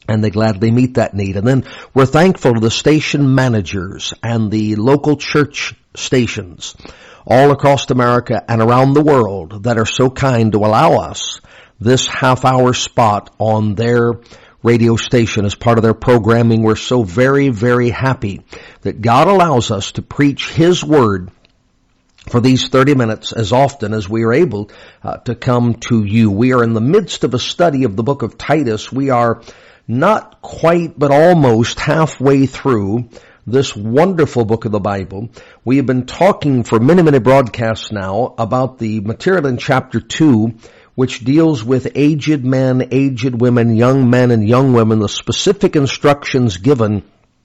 and they gladly meet that need. And then we're thankful to the station managers and the local church stations all across America and around the world that are so kind to allow us this half-hour spot on their radio station as part of their programming. We're so very, very happy that God allows us to preach His Word for these 30 minutes as often as we are able to come to you. We are in the midst of a study of the book of Titus. We are not quite, but almost halfway through this wonderful book of the Bible. We have been talking for many, many broadcasts now about the material in chapter 2, which deals with aged men, aged women, young men and young women, the specific instructions given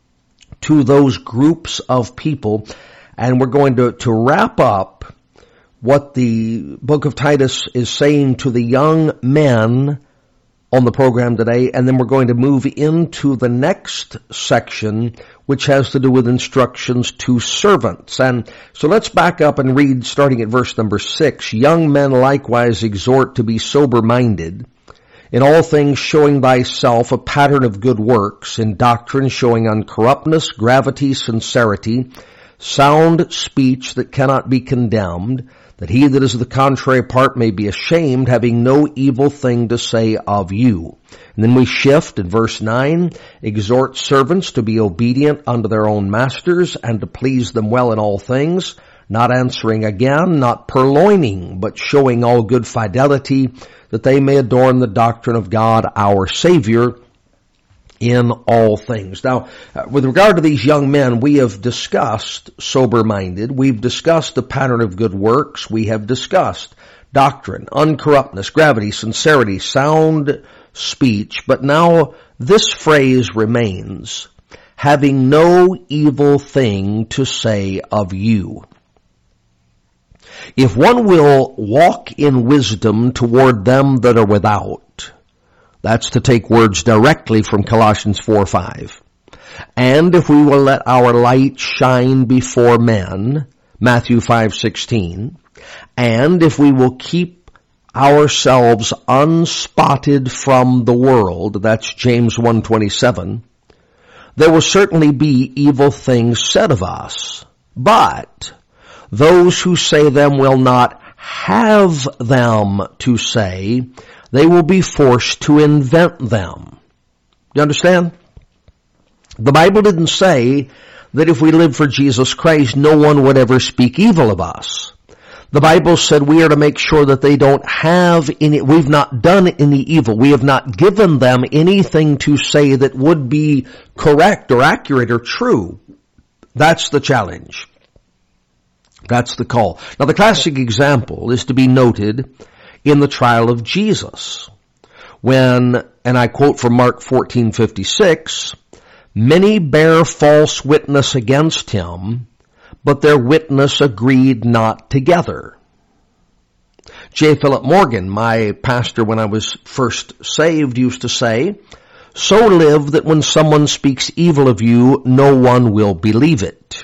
to those groups of people. And we're going to wrap up what the book of Titus is saying to the young men on the program today, and then we're going to move into the next section, which has to do with instructions to servants. And so let's back up and read starting at verse number 6. Young men likewise exhort to be sober-minded, in all things showing thyself a pattern of good works, in doctrine showing uncorruptness, gravity, sincerity, sound speech that cannot be condemned, that he that is of the contrary part may be ashamed, having no evil thing to say of you. And then we shift in verse 9, exhort servants to be obedient unto their own masters, and to please them well in all things, not answering again, not purloining, but showing all good fidelity, that they may adorn the doctrine of God our Savior in all things. Now, with regard to these young men, we have discussed sober-minded. We've discussed the pattern of good works. We have discussed doctrine, uncorruptness, gravity, sincerity, sound speech. But now this phrase remains, having no evil thing to say of you. If one will walk in wisdom toward them that are without, that's to take words directly from Colossians 4:5. And if we will let our light shine before men, Matthew 5:16. And if we will keep ourselves unspotted from the world, that's James 1:27, there will certainly be evil things said of us. But those who say them will not have them to say, they will be forced to invent them. You understand? The Bible didn't say that if we live for Jesus Christ, no one would ever speak evil of us. The Bible said we are to make sure that they don't have any, we've not done any evil. We have not given them anything to say that would be correct or accurate or true. That's the challenge. That's the call. Now the classic example is to be noted in the trial of Jesus, when, and I quote from Mark 14:56, many bear false witness against him, but their witness agreed not together. J. Philip Morgan, my pastor when I was first saved, used to say, so live that when someone speaks evil of you, no one will believe it.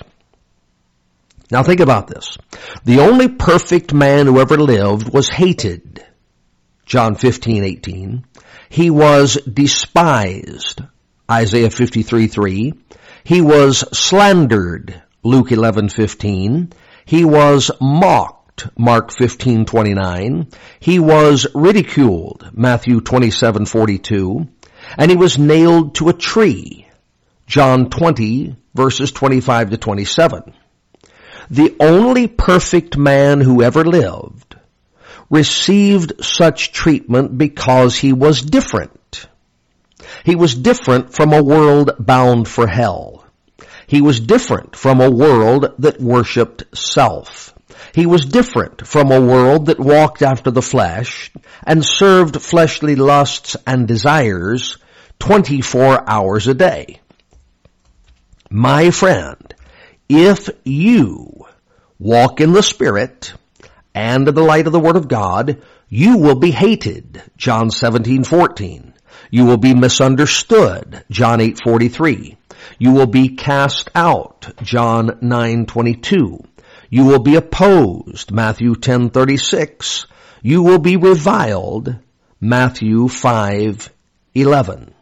Now think about this. The only perfect man who ever lived was hated. John 15:18. He was despised. Isaiah 53:3. He was slandered. Luke 11:15. He was mocked. Mark 15:29. He was ridiculed. Matthew 27:42. And he was nailed to a tree. John 20 verses 25 to 27. The only perfect man who ever lived received such treatment because he was different. He was different from a world bound for hell. He was different from a world that worshiped self. He was different from a world that walked after the flesh and served fleshly lusts and desires 24 hours a day. My friend, if you walk in the Spirit and in the light of the Word of God, you will be hated. John 17:14. You will be misunderstood. John 8:43. You will be cast out. John 9:22. You will be opposed. Matthew 10:36. You will be reviled. Matthew 5:11.